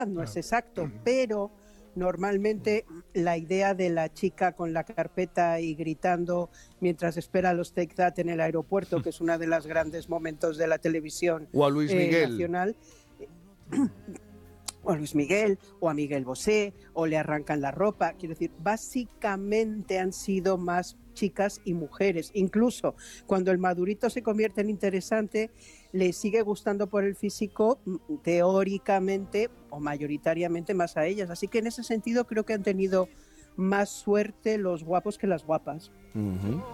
no es exacto, pero normalmente la idea de la chica con la carpeta y gritando mientras espera los Take That en el aeropuerto, que es uno de los grandes momentos de la televisión O a Luis Miguel. nacional, o a Luis Miguel, o a Miguel Bosé, o le arrancan la ropa. Quiero decir, básicamente han sido más chicas y mujeres. Incluso cuando el madurito se convierte en interesante, le sigue gustando por el físico, teóricamente o mayoritariamente más a ellas. Así que en ese sentido creo que han tenido más suerte los guapos que las guapas.